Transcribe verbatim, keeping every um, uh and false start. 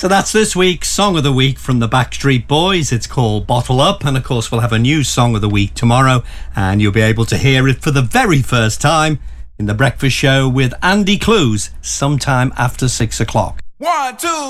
So that's this week's Song of the Week from the Backstreet Boys. It's called Bottle Up, and of course we'll have a new Song of the Week tomorrow, and you'll be able to hear it for the very first time in The Breakfast Show with Andy Clues sometime after six o'clock. One, two,